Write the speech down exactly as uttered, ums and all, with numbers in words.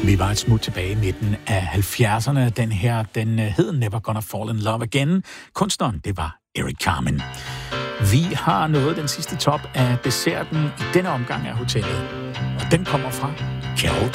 Vi var et smut tilbage i midten af halvfjerdserne. Den her, den hed Never Gonna Fall in Love Again. Kunstneren, det var Eric Carmen. Vi har nået den sidste top af desserten i denne omgang af hotellet. Og den kommer fra Carole